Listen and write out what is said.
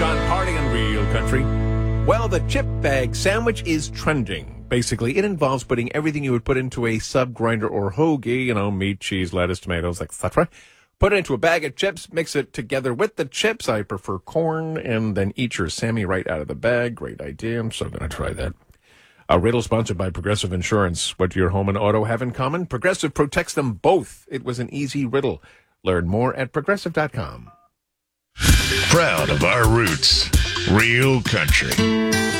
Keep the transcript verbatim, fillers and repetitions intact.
John Party and Real Country. Well, the chip bag sandwich is trending. Basically, it involves putting everything you would put into a sub grinder or hoagie, you know, meat, cheese, lettuce, tomatoes, et cetera. Put it into a bag of chips, mix it together with the chips. I prefer corn, and then eat your Sammy right out of the bag. Great idea. I'm so going to try that. A riddle sponsored by Progressive Insurance. What do your home and auto have in common? Progressive protects them both. It was an easy riddle. Learn more at progressive dot com. Proud of our roots. Real Country.